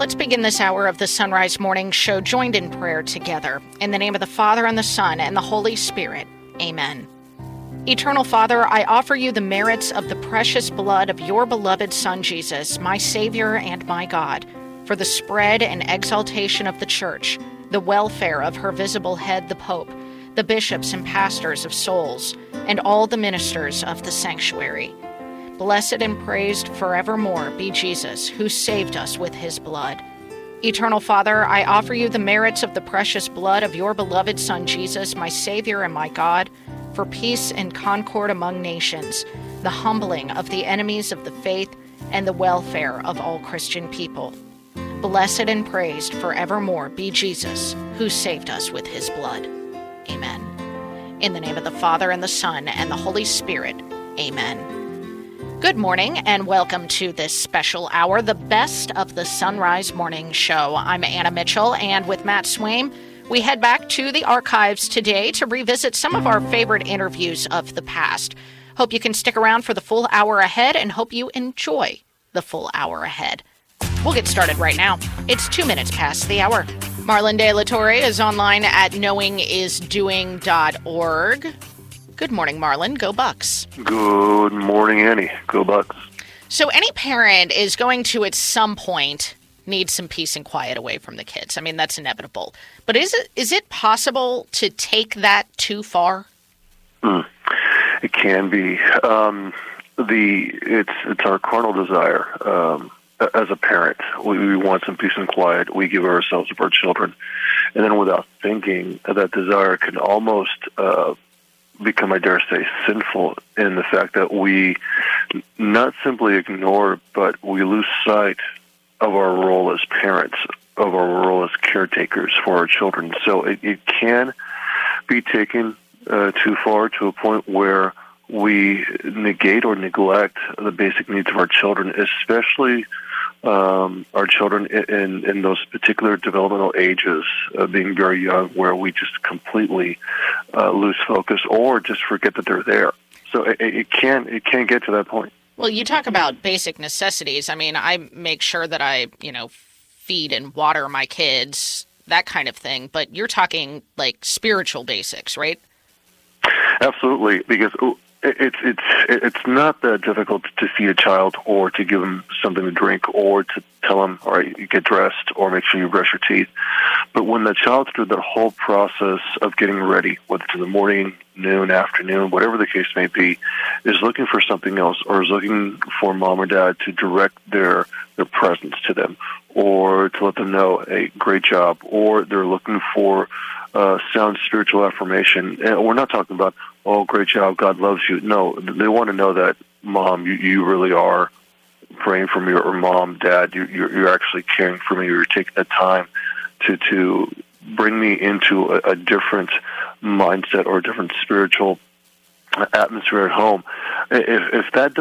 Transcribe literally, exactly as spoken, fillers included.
Let's begin this hour of the Sunrise Morning Show joined in prayer together. In the name of the Father, and the Son, and the Holy Spirit. Amen. Eternal Father, I offer you the merits of the precious blood of your beloved Son, Jesus, my Savior and my God, for the spread and exaltation of the Church, the welfare of her visible head, the Pope, the bishops and pastors of souls, and all the ministers of the sanctuary. Blessed and praised forevermore be Jesus, who saved us with his blood. Eternal Father, I offer you the merits of the precious blood of your beloved Son, Jesus, my Savior and my God, for peace and concord among nations, the humbling of the enemies of the faith, and the welfare of all Christian people. Blessed and praised forevermore be Jesus, who saved us with his blood. Amen. In the name of the Father, and the Son, and the Holy Spirit. Amen. Good morning, and welcome to this special hour, the best of the Sunrise Morning Show. I'm Anna Mitchell, and with Matt Swaim, we head back to the archives today to revisit some of our favorite interviews of the past. Hope you can stick around for the full hour ahead, and hope you enjoy the full hour ahead. We'll get started right now. It's two minutes past the hour. Marlon De La Torre is online at knowing is doing dot org. Good morning, Marlon. Go Bucks. Good morning, Annie. Go Bucks. So any parent is going to, at some point, need some peace and quiet away from the kids. I mean, that's inevitable. But is it is it possible to take that too far? Mm, it can be. Um, the it's it's our carnal desire. Um, as a parent, we, we want some peace and quiet. We give ourselves to our children, and then without thinking, that desire can almost uh, become, I dare say, sinful in the fact that we not simply ignore, but we lose sight of our role as parents, of our role as caretakers for our children. So it, it can be taken uh, too far, to a point where we negate or neglect the basic needs of our children, especially um, our children in, in those particular developmental ages, uh, being very young, where we just completely uh, lose focus or just forget that they're there. So it, it can it can get to that point. Well, you talk about basic necessities. I mean, I make sure that I, you know, feed and water my kids, that kind of thing. But you're talking like spiritual basics, right? Absolutely, because it's it's it's not that difficult to feed a child or to give them something to drink or to tell them, all right, you get dressed or make sure you brush your teeth. But when the child's through that whole process of getting ready, whether it's in the morning, noon, afternoon, whatever the case may be, is looking for something else, or is looking for mom or dad to direct their their presence to them, or to let them know, hey, great job, or they're looking for uh, sound spiritual affirmation. And we're not talking about, oh, great job, God loves you. No, they want to know that, Mom, you, you really are praying for me, or Mom, Dad, you, you're, you're actually caring for me, or you're taking the time to to bring me into a, a different mindset or a different spiritual atmosphere at home. If, if that